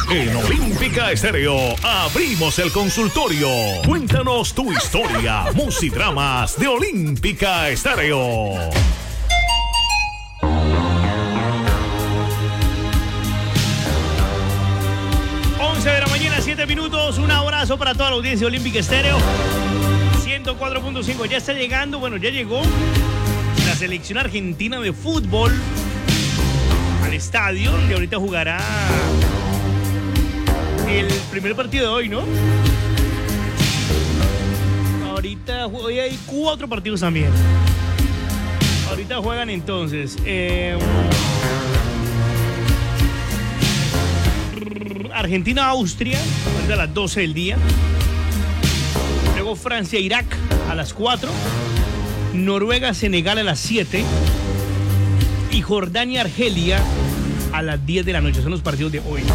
En Olímpica Estéreo abrimos el consultorio. Cuéntanos tu historia. Musidramas de Olímpica Estéreo. 11 de la mañana, 7 minutos. Un abrazo para toda la audiencia de Olímpica Estéreo 104.5. Ya está llegando, bueno, ya llegó la selección argentina de fútbol al estadio, que ahorita jugará el primer partido de hoy, ¿no? Ahorita hoy hay 4 partidos también. Ahorita juegan entonces Argentina-Austria, a las 12 del día. Luego Francia-Irak a las 4. Noruega-Senegal a las 7. Y Jordania-Argelia a las 10 de la noche. Son los partidos de hoy.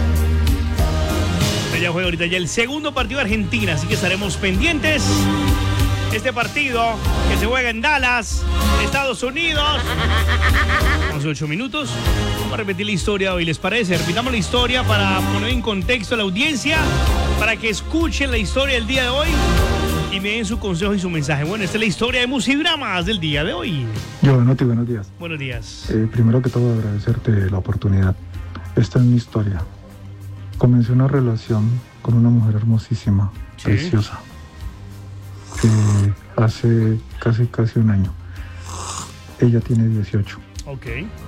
Ya juega ahorita ya el segundo partido de Argentina, así que estaremos pendientes. Este partido que se juega en Dallas, Estados Unidos. 8 minutos. Vamos a repetir la historia hoy, ¿les parece? Repitamos la historia para poner en contexto a la audiencia, para que escuchen la historia del día de hoy y me den su consejo y su mensaje. Bueno, esta es la historia de Musidramas del día de hoy. Giovanotti, buenos días. Buenos días. Primero que todo, agradecerte la oportunidad. Esta es mi historia. Comencé una relación con una mujer hermosísima, sí, preciosa, hace casi un año. Ella tiene 18. Ok.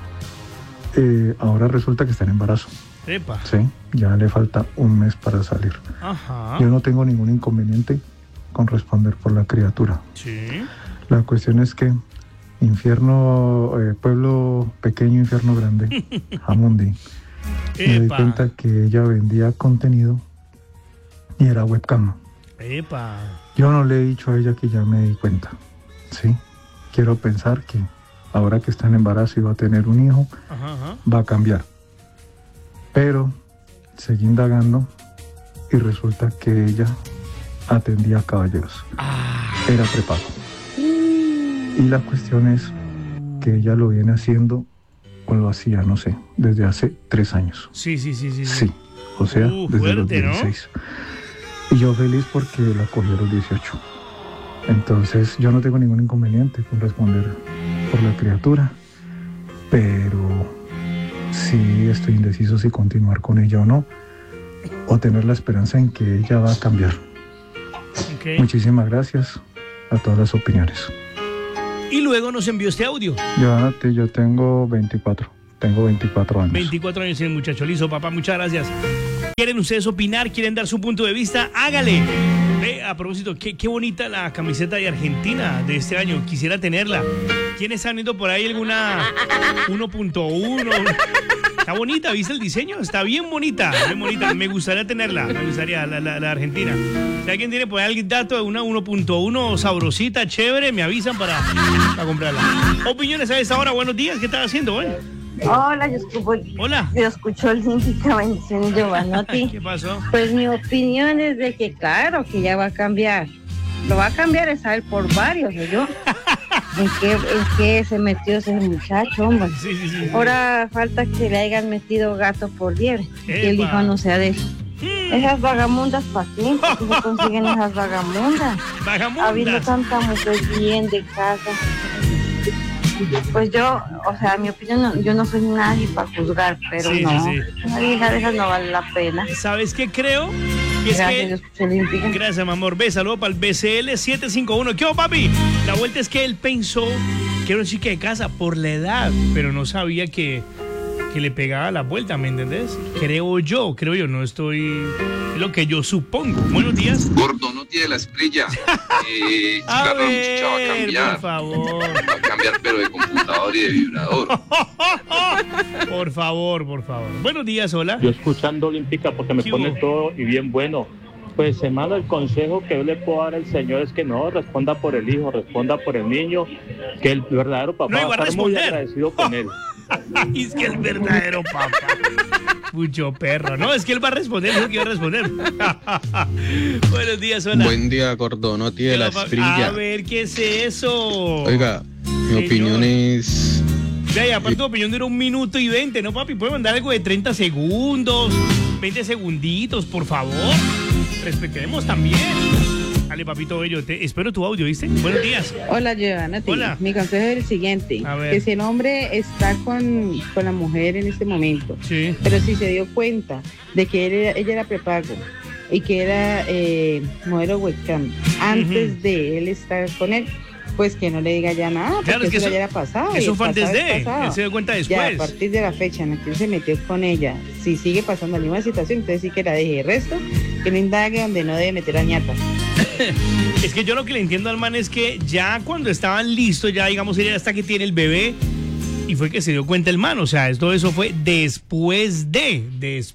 Ahora resulta que está en embarazo. Epa. Sí, ya le falta un mes para salir. Ajá. Yo no tengo ningún inconveniente con responder por la criatura. Sí. La cuestión es que pueblo pequeño, infierno grande, Jamundi. Me di cuenta que ella vendía contenido y era webcam. Epa. Yo no le he dicho a ella que ya me di cuenta. Sí. Quiero pensar que ahora que está en embarazo y va a tener un hijo, va a cambiar. Pero seguí indagando y resulta que ella atendía a caballeros. Era prepago. Y la cuestión es que ella lo viene haciendo, o lo hacía, no sé, desde hace 3 años. Sí. Sí, o sea, desde fuerte, los 16. ¿No? Y yo feliz porque la cogí a los 18. Entonces yo no tengo ningún inconveniente con responder por la criatura, pero sí estoy indeciso si continuar con ella o no, o tener la esperanza en que ella va a cambiar. Okay. Muchísimas gracias a todas las opiniones. Y luego nos envió este audio. Yo tengo 24 años. 24 años el muchacho. Listo, papá, muchas gracias. ¿Quieren ustedes opinar? ¿Quieren dar su punto de vista? Hágale. A propósito, qué bonita la camiseta de Argentina de este año. Quisiera tenerla. ¿Quiénes están viendo por ahí alguna 1.1? Está bonita, ¿viste el diseño? Está bien bonita, bien bonita. Me gustaría tenerla, la Argentina. Si alguien tiene por ahí algún dato de una 1.1 sabrosita, chévere, me avisan para comprarla. Opiniones a esta hora. Buenos días, ¿qué estás haciendo, güey? Hola, Hola. Yo escucho Olímpica Bendición Giovanotti. ¿Qué pasó? Pues mi opinión es de que claro que ya va a cambiar. Lo va a cambiar es a él por varios, ¿no? ¿En qué se metió ese muchacho, hombre? Sí. Ahora falta que le hayan metido gato por liebre, que el hijo no sea de él. Esas vagamundas, ¿para qué? ¿Para qué se consiguen esas vagamundas? Habiendo tanta mujer bien de casa. Pues yo, o sea, mi opinión, yo no soy nadie para juzgar, pero sí. Una vieja de esas no vale la pena. ¿Sabes qué creo? Gracias, mi amor. Saludos para el BCL 751. ¿Qué onda, papi? La vuelta es que él pensó que era una chica de casa por la edad, pero no sabía que le pegaba la vuelta, ¿me entendés? Creo yo, no estoy... Es lo que yo supongo. Buenos días. Gordo, no tiene la estrella. A la muchacha va a cambiar. Por favor. Va a cambiar, pero de computador y de vibrador. Por favor. Buenos días, hola. Yo escuchando Olímpica porque me pone todo y bien bueno. Pues, hermano, el consejo que yo le puedo dar al señor es que no responda por el hijo, responda por el niño, que el verdadero papá va a estar muy agradecido con él. Y es que el verdadero papá. Mucho perro. No, es que él va a responder, dijo que iba a responder. Buenos días, hola. Buen día, gordo, no tiene la esprilla. A ver, ¿qué es eso? Oiga, mi opinión es... Ya, aparte tu opinión dura 1 minuto y 20, ¿no, papi? Puede mandar algo de 30 segundos. 20 segunditos, por favor. Respetemos también. Dale, papito bello, espero tu audio, ¿viste? Buenos días. Hola, Giovanna. Hola. Mi consejo es el siguiente. Que si el hombre está con la mujer en este momento, sí, pero si se dio cuenta de que ella era prepago y que era modelo webcam, antes de él estar con él, pues que no le diga ya nada, porque claro, es que eso ya era pasado. Eso fue antes de, él se dio cuenta después. Ya, a partir de la fecha en la que él se metió con ella, si sigue pasando la misma situación, entonces sí que la deje. El resto, que no indague donde no debe meter a ñata. Es que yo lo que le entiendo al man es que ya cuando estaban listos, ya digamos, ella hasta que tiene el bebé, y fue que se dio cuenta el man, o sea, todo eso fue después de.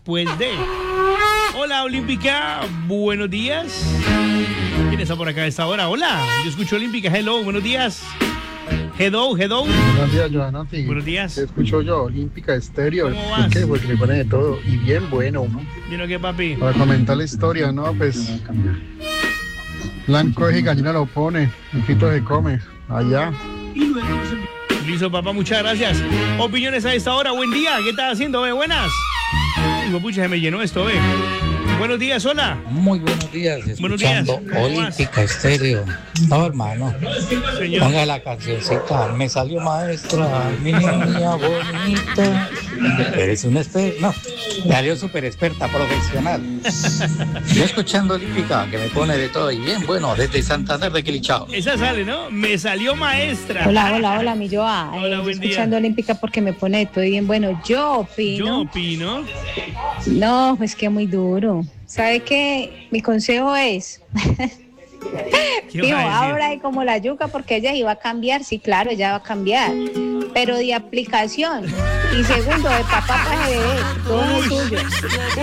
Hola, Olímpica, buenos días. ¿Quién está por acá a esta hora? Hola, yo escucho Olímpica, hello, buenos días. Hello. Buenos días, Johanna. Buenos días. Te escucho yo, Olímpica Estéreo. ¿Cómo vas? ¿Por qué? Porque me pone de todo. Y bien bueno, ¿no? ¿Vino qué, papi? Para comentar la historia, ¿no? Pues... Blanco y gallina lo pone, un poquito se come, allá. Listo, papá, muchas gracias. Opiniones a esta hora, buen día, ¿qué estás haciendo, buenas? Digo, pucha, se me llenó esto, Buenos días, hola. Muy buenos días, escuchando Olímpica Estéreo. No, hermano, señor, ponga la cancioncita. Me salió maestra, mi niña bonita. Eres una experta, no, me salió súper experta, profesional. Yo escuchando Olímpica, que me pone de todo y bien bueno, desde Santander de Quilichao. Esa sale, ¿no? Me salió maestra. Hola, mi Joa. Hola, buen día. Escuchando Olímpica porque me pone de todo y bien bueno. Yo opino. No, pues que muy duro. ¿Sabe qué? Mi consejo es... Digo, ahora hay como la yuca porque ella iba a cambiar, sí, claro, ella va a cambiar, pero de aplicación. Y segundo, de papá para bebé, todo es suyo.